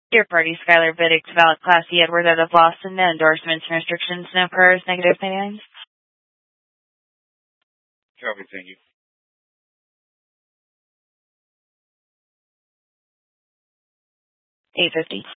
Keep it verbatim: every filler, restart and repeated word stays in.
Dear party, Skylar Vidic, valid Class E Edward out of Boston, no endorsements and restrictions, no priors, negative opinions. Shall continue. eight fifty.